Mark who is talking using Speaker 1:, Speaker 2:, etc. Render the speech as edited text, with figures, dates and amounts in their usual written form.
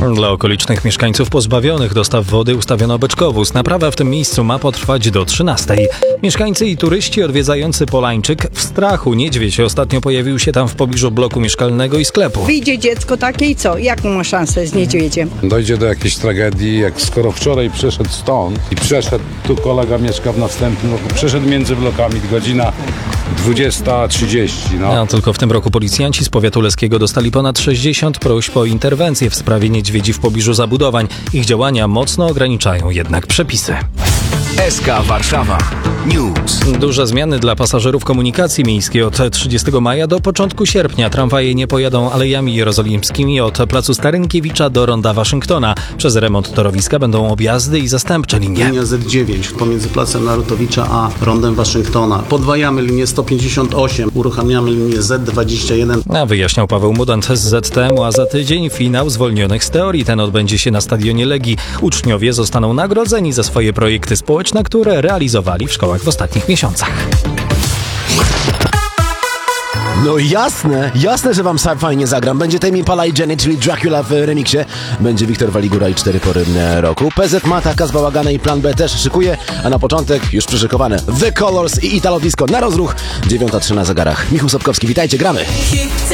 Speaker 1: Dla okolicznych mieszkańców pozbawionych dostaw wody ustawiono beczkowóz. Naprawa w tym miejscu ma potrwać do 13:00. Mieszkańcy i turyści odwiedzający Polańczyk w strachu. Niedźwiedź ostatnio pojawił się tam w pobliżu bloku mieszkalnego i sklepu.
Speaker 2: Wyjdzie dziecko takie i co? Jaką ma szansę z niedźwiedziem?
Speaker 3: Dojdzie do jakiejś tragedii, jak skoro wczoraj przeszedł stąd i przeszedł, tu kolega mieszka w następnym roku, przeszedł między blokami, godzina 20:30.
Speaker 1: A tylko w tym roku policjanci z powiatu leskiego dostali ponad 60 próśb o interwencję w sprawie niedźwiedzi w pobliżu zabudowań. Ich działania mocno ograniczają jednak przepisy.
Speaker 4: SK Warszawa News.
Speaker 1: Duże zmiany dla pasażerów komunikacji miejskiej od 30 maja do początku sierpnia. Tramwaje nie pojadą alejami jerozolimskimi od placu Starynkiewicza do ronda Waszyngtona. Przez remont torowiska będą objazdy i zastępcze linie.
Speaker 5: Linia Z9 pomiędzy placem Narutowicza a rondem Waszyngtona. Podwajamy linię 158, uruchamiamy linię Z21.
Speaker 1: A wyjaśniał Paweł Mudant z ZTM, a za tydzień finał zwolnionych z teorii. Ten odbędzie się na stadionie Legii. Uczniowie zostaną nagrodzeni za swoje projekty społeczne, które realizowali w szkołach w ostatnich miesiącach.
Speaker 6: No jasne, że wam fajnie zagram. Będzie Tame Impala i Jenny, czyli Dracula w remiksie. Będzie Wiktor Waligura i 4 pory roku. PZ ma taka z bałagana i Plan B też szykuje, a na początek już przyszykowane The Colors i Italo Disco na rozruch. 9:03 na zegarach. Michał Sobkowski, witajcie, gramy.